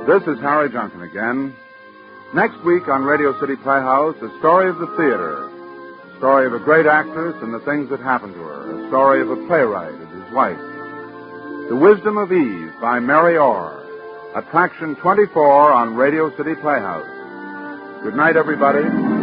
This is Harry Junkin again. Next week on Radio City Playhouse, a story of the theater. A story of a great actress and the things that happened to her. A story of a playwright and his wife. The Wisdom of Eve by Mary Orr. Attraction 24 on Radio City Playhouse. Good night, everybody.